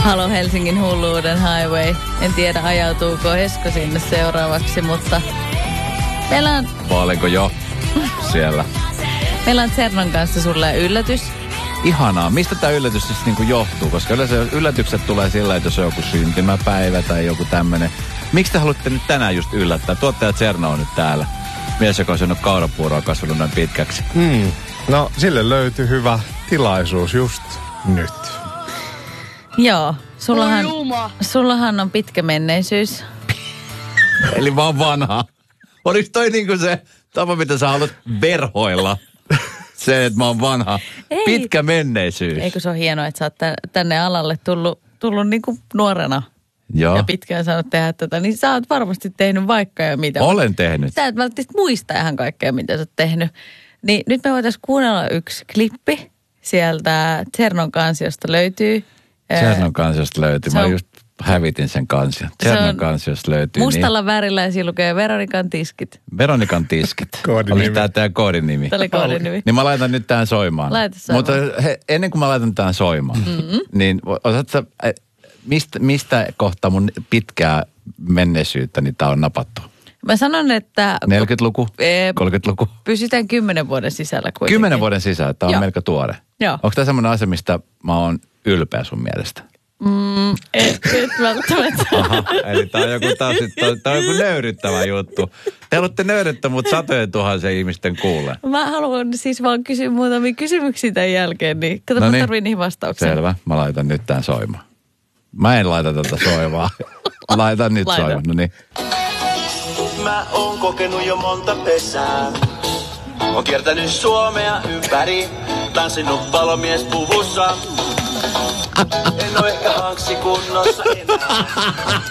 Halo Helsingin hulluuden highway. En tiedä ajautuuko Esko sinne seuraavaksi, mutta meillä on... Olenko jo siellä? Meillä on Zernon kanssa sulle yllätys. Ihanaa. Mistä tämä yllätys siis niinku johtuu? Koska yleensä yllätykset tulee sillä, että jos on joku syntymäpäivä tai joku tämmöinen. Miksi te haluatte nyt tänään just yllättää? Tuottaja Zerno on nyt täällä. Mies, joka on syönyt kaurapuuroa kasvanut noin pitkäksi. No, sille löytyi hyvä tilaisuus just nyt. Joo. Sullahan on pitkä menneisyys. Eli mä oon vanha. Oliko toi niinku se tapa, mitä sä haluat verhoilla? Se, että mä oon vanha. Ei. Pitkä menneisyys. Eikö se ole hienoa, että sä oot tänne alalle tullut niinku nuorena. Joo. Ja pitkään saanut tehdä tätä, niin sä oot varmasti tehnyt vaikka ja mitä. Olen tehnyt. Sä et välttämättä muista ihan kaikkea, mitä sä oot tehnyt. Niin nyt me voitaisiin kuunnella yksi klippi sieltä Zernon kansiosta löytyy. Zernon kansiosta löytyy. Mä just hävitin sen kansion. Zernon kansiosta löytyy. Mustalla värillä ja siinä lukee Veronikan tiskit. Veronikan tiskit. Koodinimi. Oli tää teidän koodinimi. Tämä oli koodinimi. Niin mä laitan nyt tähän soimaan. Laita soimaan. Mutta ennen kuin mä laitan tähän soimaan, niin osaatko sä, mistä kohtaa mun pitkää menneisyyttäni tää on napattu? Mä sanon, että... 40-luku? 30-luku? Pysytään 10 vuoden sisällä kuitenkin. 10 vuoden sisällä. Tää on melko tuore. Joo. Onko tää semmoinen asia, mistä mä oon ylpeä sun mielestä? Et välttämättä. Aha, eli tää on joku nöyryttävä juttu. Te olette nöyryttä, mutta satojen tuhansien ihmisten kuulee. Mä haluan siis vaan kysyä muutamia kysymyksiä tämän jälkeen, niin kato, mä tarviin niihin vastauksia. Selvä, mä laitan nyt tän soimaan. Mä en laita tätä soimaan. Laitan nyt soimaan, no niin. Mä oon kokenut jo monta pesää. Oon kiertänyt Suomea ympäri, tanssinut palomiespuvussa. En oo ehkä hanksi kunnossa enää.